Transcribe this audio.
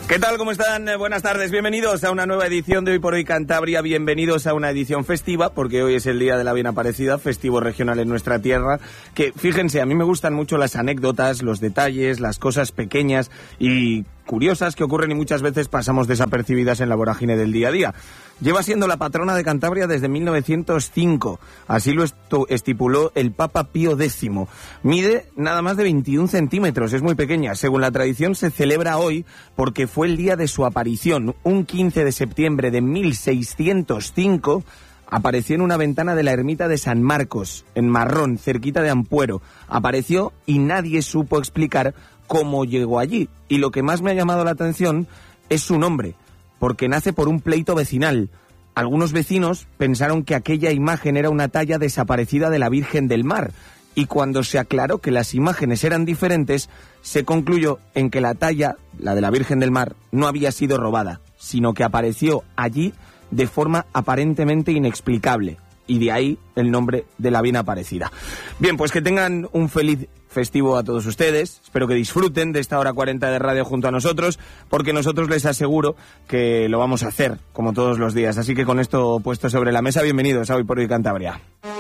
¿Qué tal? ¿Cómo están? Buenas tardes, bienvenidos a una nueva edición de Hoy por Hoy Cantabria, bienvenidos a una edición festiva, porque hoy es el Día de la Bien Aparecida, festivo regional en nuestra tierra, que fíjense, a mí me gustan mucho las anécdotas, los detalles, las cosas pequeñas y curiosas que ocurren y muchas veces pasamos desapercibidas en la vorágine del día a día. Lleva siendo la patrona de Cantabria desde 1905, así lo estipuló el Papa Pío X. Mide nada más de 21 centímetros, es muy pequeña. Según la tradición se celebra hoy porque fue el día de su aparición. Un 15 de septiembre de 1605 apareció en una ventana de la ermita de San Marcos, en Marrón, cerquita de Ampuero. Apareció y nadie supo explicar cómo llegó allí. Y lo que más me ha llamado la atención es su nombre, porque nace por un pleito vecinal. Algunos vecinos pensaron que aquella imagen era una talla desaparecida de la Virgen del Mar, y cuando se aclaró que las imágenes eran diferentes, se concluyó en que la talla, la de la Virgen del Mar, no había sido robada, sino que apareció allí de forma aparentemente inexplicable, y de ahí el nombre de la Bien Aparecida. Bien, pues que tengan un feliz festivo a todos ustedes, espero que disfruten de esta hora 40 de radio junto a nosotros, porque nosotros les aseguro que lo vamos a hacer, como todos los días. Así que con esto puesto sobre la mesa, bienvenidos a Hoy por Hoy Cantabria.